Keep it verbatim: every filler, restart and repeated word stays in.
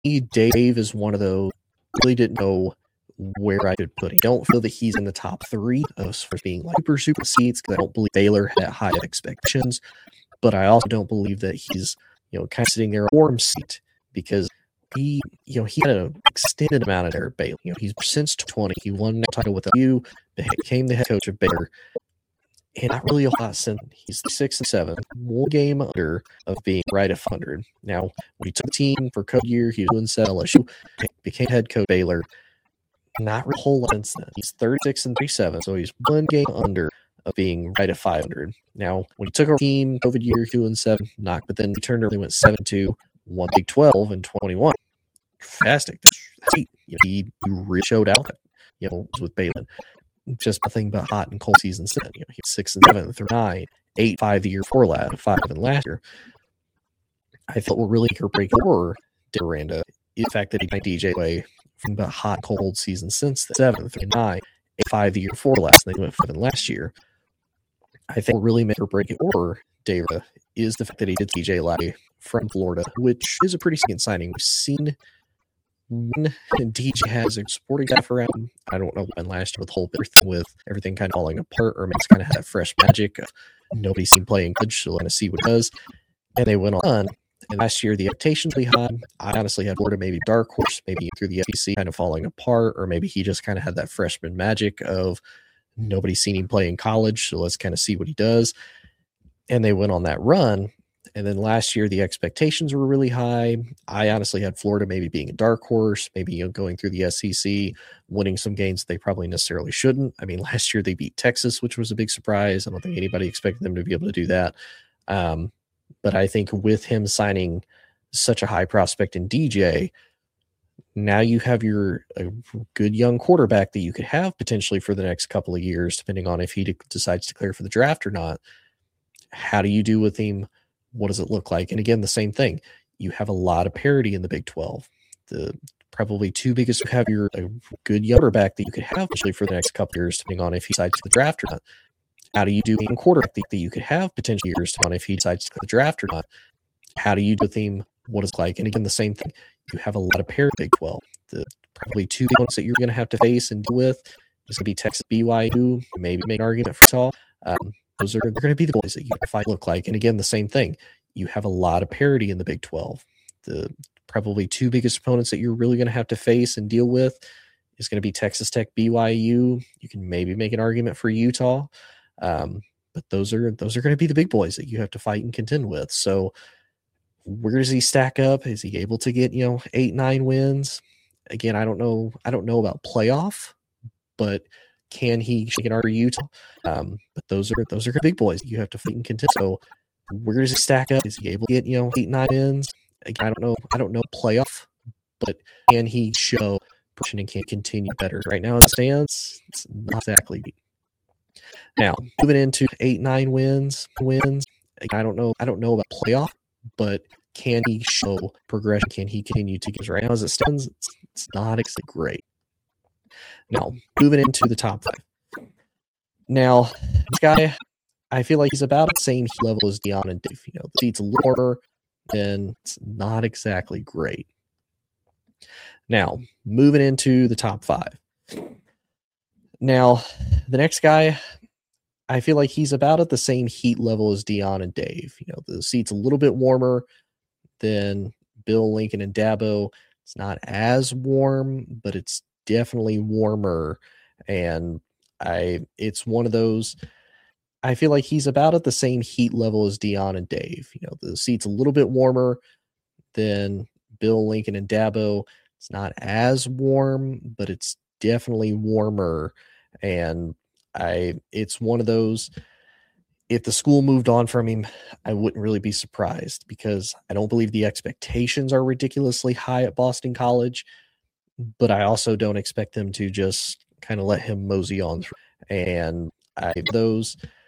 Dave is one of those. Really didn't know where I could put him. I don't feel that he's in the top three of sort of being like super super seats because I don't believe Baylor had high expectations, but I also don't believe that he's you know kind of sitting there a warm seat because he you know he had an extended amount of there at Baylor. You know he's since twenty. He won the title with L U, became the head coach of Baylor. And not really a lot since he's six and seven, one game under of being right at five hundred. Now, when he took the team for COVID year, he was doing seven L S U, became head coach Baylor. Not really a whole lot since then. He's thirty-six and thirty-seven, so he's one game under of being right at five hundred. Now, when he took over the team, COVID year, two and seven, knocked, but then he turned over, went seven two, won Big twelve and twenty-one. Fantastic. You know, he really showed out, you know, with Baylor. Just nothing but hot and cold seasons. You know, he's six and seven through nine, eight, five the year before last, five and last year. I thought what really could break for Aranda is the fact that he got D J away from the hot, cold season since the seven through nine, eight, five the year before last, and they went five and last year. I think what really make or break it for Dave is the fact that he did D J away from Florida, which is a pretty significant signing. We've seen when D J has a supporting staff around him. I don't know when last year with the whole thing with everything kind of falling apart, or maybe it's kind of had that fresh magic of nobody seen playing good, so let's see what it does. And they went on. And last year the expectations we had, I honestly had Florida maybe dark horse, maybe through the S E C kind of falling apart, or maybe he just kind of had that freshman magic of nobody's seen him play in college, so let's kind of see what he does. And they went on that run. And then last year, the expectations were really high. I honestly had Florida maybe being a dark horse, maybe you know, going through the S E C, winning some games they probably necessarily shouldn't. I mean, last year they beat Texas, which was a big surprise. I don't think anybody expected them to be able to do that. Um, but I think with him signing such a high prospect in D J, now you have your a good young quarterback that you could have potentially for the next couple of years, depending on if he de- decides to clear for the draft or not. How do you do with him? What does it look like? And again, the same thing. You have a lot of parity in the Big twelve. The probably two biggest have your a good young quarterback that you could have potentially for the next couple of years, depending on if he decides to the draft or not. How do you do a quarterback that you could have potentially years on if he decides to the draft or not? How do you do with him? What is it like? And again, the same thing. You have a lot of parity in the Big twelve. The probably two big ones that you're going to have to face and deal with is going to be Texas, B Y U. Maybe make an argument for Utah. Um, Those are they're going to be the boys that you have to fight look like. And again, the same thing. You have a lot of parity in the Big twelve. The probably two biggest opponents that you're really going to have to face and deal with is going to be Texas Tech, B Y U. You can maybe make an argument for Utah. Um, but those are those are going to be the big boys that you have to fight and contend with. So where does he stack up? Is he able to get, you know, eight, nine wins? Again, I don't know. I don't know about playoff, but can he shake an R Utah? Um, but those are those are big boys you have to fight and contend. So where does he stack up? Is he able to get, you know, eight, nine wins? Again, I don't know. I don't know playoff, but can he show pushing and can continue better? Right now, as it stands, it's not exactly. Now moving into eight, nine wins, wins. Again, I don't know. I don't know about playoff, but can he show progression? Can he continue to get right now as it stands? It's, it's not exactly great. Now, moving into the top five. Now, this guy, I feel like he's about the same level as Dion and Dave. You know, the seat's a little harder, and it's not exactly great. Now, moving into the top five. Now, the next guy, I feel like he's about at the same heat level as Dion and Dave. You know, the seat's a little bit warmer than Bill, Lincoln, and Dabo. It's not as warm, but it's definitely warmer. And I, it's one of those, I feel like he's about at the same heat level as Dion and Dave. You know, the seat's a little bit warmer than Bill, Lincoln, and Dabo. It's not as warm, but it's definitely warmer. And I, it's one of those, if the school moved on from him, I wouldn't really be surprised because I don't believe the expectations are ridiculously high at Boston College, but I also don't expect them to just kind of let him mosey on through. And I, those,